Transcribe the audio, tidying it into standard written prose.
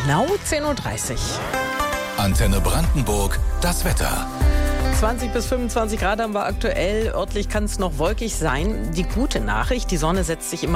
genau 10:30 Uhr. Antenne Brandenburg, das Wetter. 20 bis 25 Grad haben wir aktuell. Örtlich kann es noch wolkig sein. Die gute Nachricht, die Sonne setzt sich immer